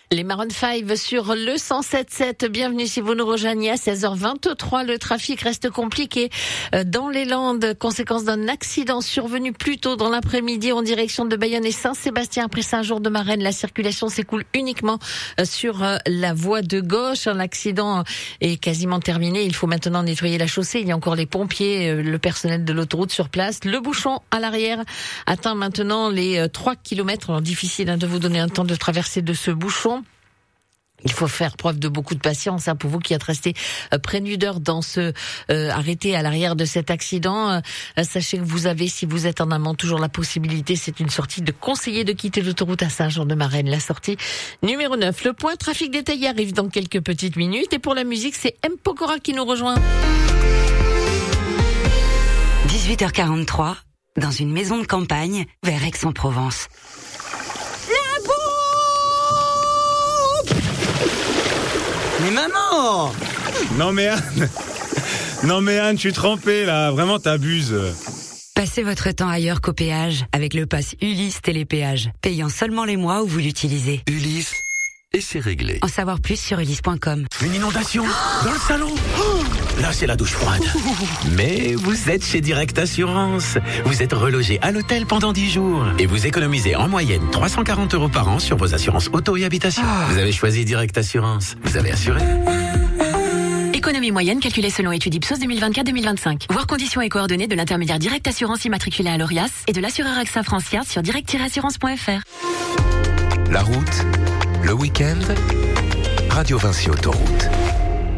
Les Maroon 5 sur le 107.7. Bienvenue si vous nous rejoignez à 16h23. Le trafic reste compliqué dans les Landes, conséquence d'un accident survenu plus tôt dans l'après-midi en direction de Bayonne et Saint-Sébastien. Après Saint-Jour-de-Marenne, la circulation s'écoule uniquement sur la voie de gauche. L'accident est quasiment terminé. Il faut maintenant nettoyer la chaussée. Il y a encore les pompiers, le personnel de l'autoroute sur place. Le bouchon à l'arrière atteint maintenant les 3 km. Alors, difficile de vous donner un temps de traverser de ce bouchon. Il faut faire preuve de beaucoup de patience pour vous qui êtes resté près d'une heure dans ce arrêté à l'arrière de cet accident. Sachez que vous avez, si vous êtes en amont, toujours la possibilité, c'est une sortie, de conseiller de quitter l'autoroute à Saint-Jean-de-Marenne, la sortie numéro 9. Le point trafic détaillé arrive dans quelques petites minutes et pour la musique, c'est M. Pokora qui nous rejoint. 18h43, dans une maison de campagne vers Aix-en-Provence. Mais maman! Non mais Anne, je suis trempé là, vraiment t'abuses. Passez votre temps ailleurs qu'au péage avec le pass Ulysse Télépéage, payant seulement les mois où vous l'utilisez. Ulysse, et c'est réglé. En savoir plus sur ulysse.com. Une inondation dans le salon. Là, c'est la douche froide. Mais vous êtes chez Direct Assurance. Vous êtes relogé à l'hôtel pendant 10 jours. Et vous économisez en moyenne 340 € par an sur vos assurances auto et habitation. Vous avez choisi Direct Assurance. Vous avez assuré. Économie moyenne calculée selon étude Ipsos 2024-2025. Voir conditions et coordonnées de l'intermédiaire Direct Assurance immatriculé à l'ORIAS et de l'assureur AXA Francia sur direct-assurance.fr. La route, le week-end, Radio Vinci Autoroute.